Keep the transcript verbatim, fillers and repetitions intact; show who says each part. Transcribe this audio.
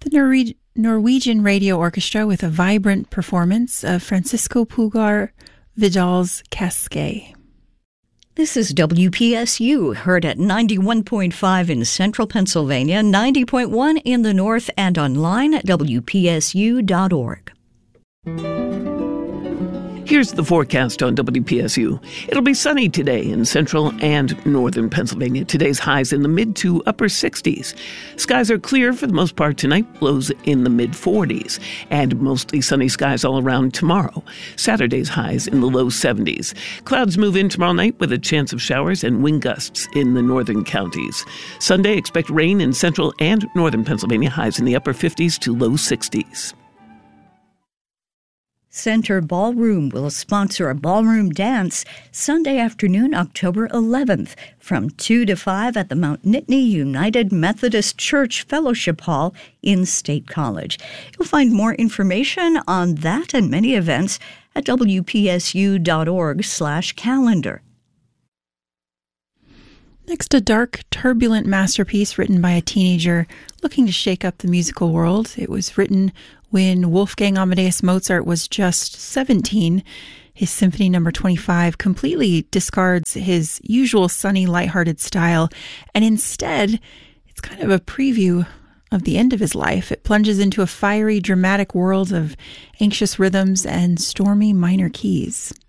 Speaker 1: The Norwe- Norwegian Radio Orchestra with a vibrant performance of Francisco Pugar Vidal's Casquet.
Speaker 2: This is W P S U, heard at ninety-one point five in central Pennsylvania, ninety point one in the north, and online at W P S U dot org.
Speaker 3: Here's the forecast on W P S U. It'll be sunny today in central and northern Pennsylvania. Today's highs in the mid to upper sixties. Skies are clear for the most part tonight, lows in the mid forties. And mostly sunny skies all around tomorrow. Saturday's highs in the low seventies. Clouds move in tomorrow night with a chance of showers and wind gusts in the northern counties. Sunday, expect rain in central and northern Pennsylvania, highs in the upper fifties to low sixties.
Speaker 2: Center Ballroom will sponsor a ballroom dance Sunday afternoon, October eleventh, from two to five at the Mount Nittany United Methodist Church Fellowship Hall in State College. You'll find more information on that and many events at W P S U dot org slash calendar.
Speaker 1: Next, a dark, turbulent masterpiece written by a teenager looking to shake up the musical world. It was written when Wolfgang Amadeus Mozart was just seventeen. His Symphony Number twenty-five completely discards his usual sunny, lighthearted style, and instead, it's kind of a preview of the end of his life. It plunges into a fiery, dramatic world of anxious rhythms and stormy minor keys.